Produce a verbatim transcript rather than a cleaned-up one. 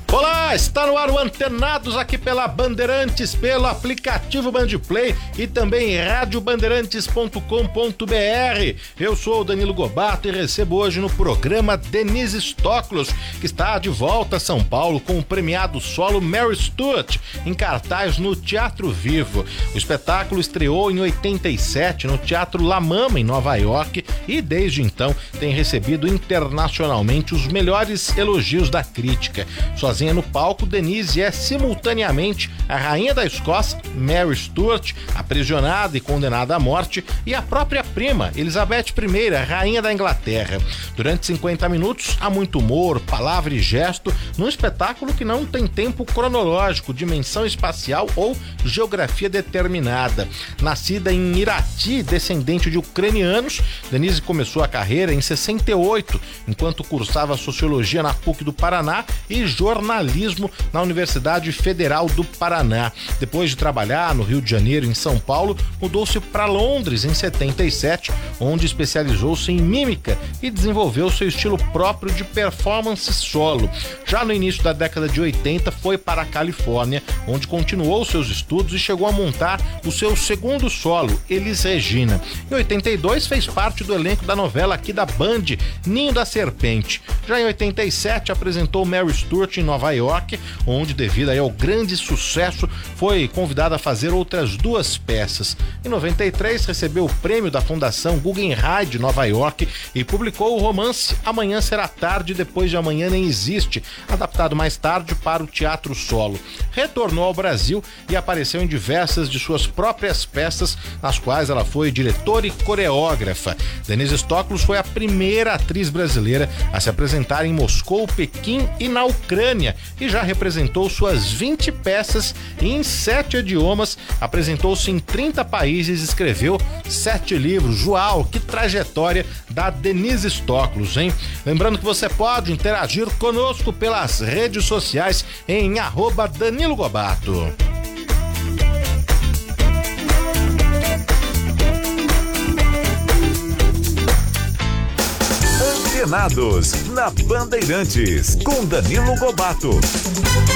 Olá, está no ar o Antenados aqui pela Bandeirantes, pelo aplicativo Bandplay e também rádio bandeirantes ponto com ponto b r. Eu sou o Danilo Gobato e recebo hoje no programa Denise Stoklos, que está de volta a São Paulo com o premiado solo Mary Stuart, em cartaz no Teatro Vivo. O espetáculo estreou em oitenta e sete no Teatro La Mama, em Nova York, e desde então tem recebido internacionalmente os melhores elogios da crítica. Sozinha no palco, Denise é simultaneamente a rainha da Escócia, Mary Stuart, aprisionada e condenada à morte, e a própria prima, Elizabeth I, rainha da Inglaterra. Durante cinquenta minutos, há muito humor, palavra e gesto, num espetáculo que não tem tempo cronológico, dimensão espacial ou geografia determinada. Nascida em Irati, descendente de ucranianos, Denise começou a carreira em sessenta e oito, enquanto cursava Sociologia na P U C do Paraná e jornalismo na Universidade Federal do Paraná. Depois de trabalhar no Rio de Janeiro e em São Paulo, mudou-se para Londres em setenta e sete, onde especializou-se em mímica e desenvolveu seu estilo próprio de performance solo. Já no início da década de oitenta, foi para a Califórnia, onde continuou seus estudos e chegou a montar o seu segundo solo, Elis Regina. Em oitenta e dois, fez parte do elenco da novela aqui da Band, Ninho da Serpente. Já em oitenta e sete, apresentou Mary Stuart em Nova York, onde, devido aí ao grande sucesso, foi convidada a fazer outras duas peças. Em noventa e três, recebeu o prêmio da Fundação Guggenheim de Nova York e publicou o romance Amanhã Será Tarde, Depois de Amanhã Nem Existe, adaptado mais tarde para o teatro solo. Retornou ao Brasil e apareceu em diversas de suas próprias peças, nas quais ela foi diretora e coreógrafa. Denise Stoklos foi a primeira atriz brasileira a se apresentar em Moscou, Pequim e na Ucrânia, e já representou suas vinte peças em sete idiomas, apresentou-se em trinta países e escreveu sete livros. Uau, que trajetória da Denise Stoklos, hein? Lembrando que você pode interagir conosco pelas redes sociais em arroba Danilo Gobato. Antenados, na Bandeirantes, com Danilo Gobato.